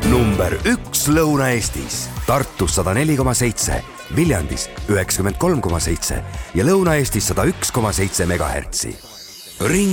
number 1 Lõuna-Eestis. Tartus 104,7, Viljandis 93,7 ja Lõuna-Eestis 101,7 MHz.